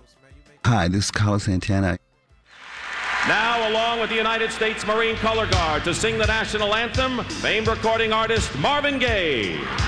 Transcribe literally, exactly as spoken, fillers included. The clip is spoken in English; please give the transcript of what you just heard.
Hi, this is Carlos Santana. Now, along with the United States Marine Color Guard to sing the national anthem, famed recording artist Marvin Gaye.